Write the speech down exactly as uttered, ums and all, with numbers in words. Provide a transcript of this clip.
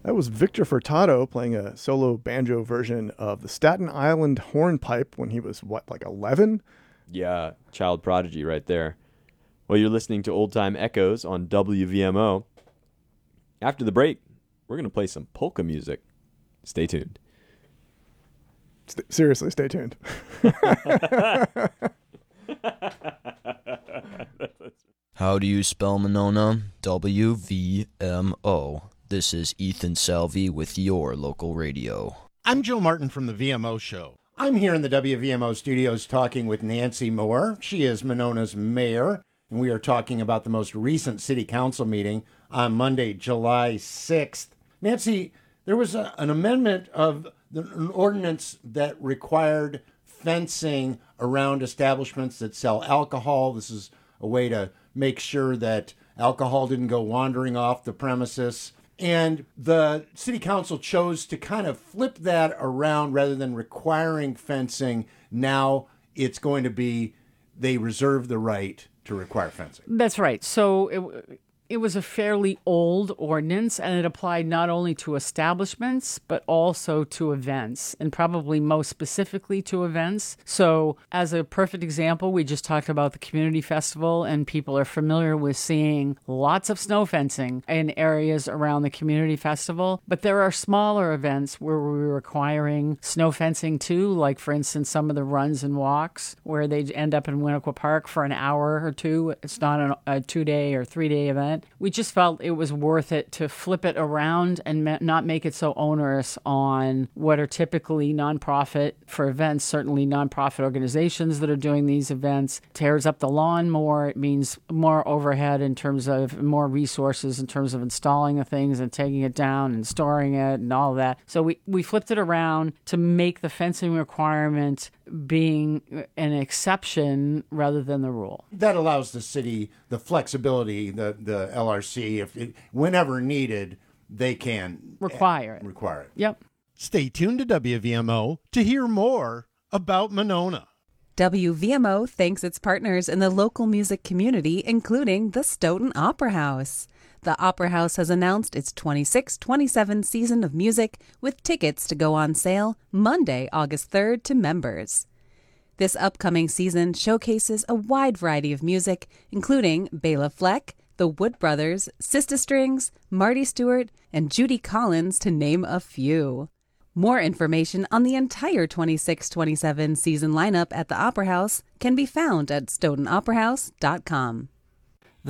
That was Victor Furtado playing a solo banjo version of the Staten Island Hornpipe when he was, what, like eleven? Yeah, child prodigy right there. Well, you're listening to Old Time Echoes on W V M O. After the break, we're going to play some polka music. Stay tuned. St- seriously, stay tuned. How do you spell Monona? W V M O. This is Ethan Salvi with your local radio. I'm Joe Martin from the V M O Show. I'm here in the W V M O studios talking with Nancy Moore. She is Monona's mayor, and we are talking about the most recent city council meeting on Monday, July sixth. Nancy, there was a, an amendment of the, an ordinance that required fencing around establishments that sell alcohol. This is a way to make sure that alcohol didn't go wandering off the premises. And the city council chose to kind of flip that around rather than requiring fencing. Now it's going to be they reserve the right to require fencing. That's right. So it, it was a fairly old ordinance, and it applied not only to establishments, but also to events, and probably most specifically to events. So as a perfect example, we just talked about the community festival, and people are familiar with seeing lots of snow fencing in areas around the community festival. But there are smaller events where we're requiring snow fencing too, like, for instance, some of the runs and walks where they end up in Winnequa Park for an hour or two. It's not an, a two-day or three-day event. We just felt it was worth it to flip it around and ma- not make it so onerous on what are typically nonprofit for events, certainly nonprofit organizations that are doing these events. Tears up the lawn more. It means more overhead in terms of more resources in terms of installing the things and taking it down and storing it and all that. So we, we flipped it around to make the fencing requirement being an exception rather than the rule. That allows the city the flexibility, the, the L R C, if it, whenever needed, they can require it. Require it. Yep. Stay tuned to W V M O to hear more about Monona. W V M O thanks its partners in the local music community, including the Stoughton Opera House. The Opera House has announced its twenty-six twenty-seven season of music with tickets to go on sale Monday, August third to members. This upcoming season showcases a wide variety of music, including Bela Fleck, the Wood Brothers, Sista Strings, Marty Stewart, and Judy Collins, to name a few. More information on the entire twenty-six twenty-seven season lineup at the Opera House can be found at stoughton opera house dot com.